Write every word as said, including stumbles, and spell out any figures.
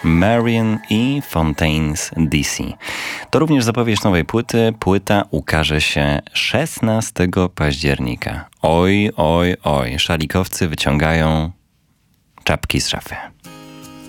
Marion i Fontaines D C. To również zapowiedź nowej płyty. Płyta ukaże się szesnastego października. Oj, oj, oj. Szalikowcy wyciągają czapki z szafy.